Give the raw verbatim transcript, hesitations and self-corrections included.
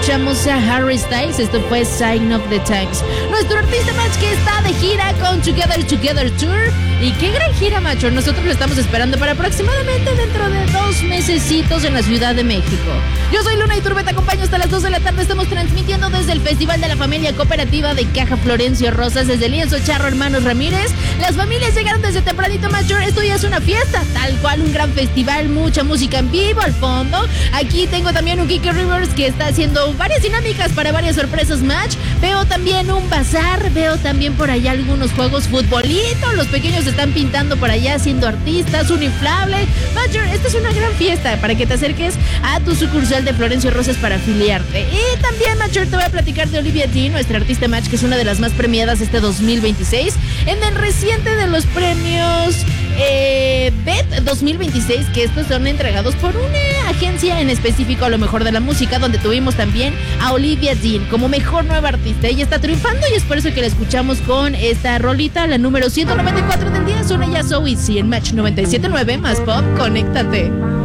escuchamos a Harry Styles, esto fue Sign of the Times. Nuestro artista match que está de gira con Together Together Tour. Y qué gran gira, macho. Nosotros lo estamos esperando para aproximadamente dentro de dos mesecitos en la Ciudad de México. Yo soy Luna Iturbe, te acompaño hasta las dos de la tarde. Estamos transmitiendo desde el Festival de la Familia Cooperativa de Caja Florencio Rosas, desde Lienzo Charro Hermanos Ramírez. Las familias llegaron desde tempranito, macho. Esto ya es una fiesta, tal cual, un gran festival, mucha música en vivo al fondo. Aquí tengo también un Kike Rivers que está haciendo varias dinámicas para varias sorpresas, match. Veo también un bazar, veo también por allá algunos juegos futbolitos. Los pequeños están pintando por allá, siendo artistas, un inflable. Matcher, esta es una gran fiesta para que te acerques a tu sucursal de Florencio Rosas para afiliarte. Y también, Matcher, te voy a platicar de Olivia Dean, nuestra artista match, que es una de las más premiadas este dos mil veintiséis en el reciente de los premios eh, B E T dos mil veintiséis, que estos son entregados por una agencia en específico, a lo mejor de la música, donde tuvimos también a Olivia Dean como mejor nueva artista. Ella está triunfando y es por eso que la escuchamos con esta rolita, la número ciento noventa y cuatro del día. Suena ya So Easy en Match noventa y siete punto nueve, más pop, conéctate.